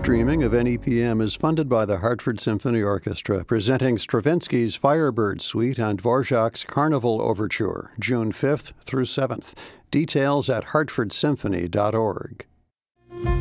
streaming of NEPM is funded by the Hartford Symphony Orchestra, presenting Stravinsky's Firebird Suite and Dvorak's Carnival Overture, June 5th through 7th. Details at hartfordsymphony.org.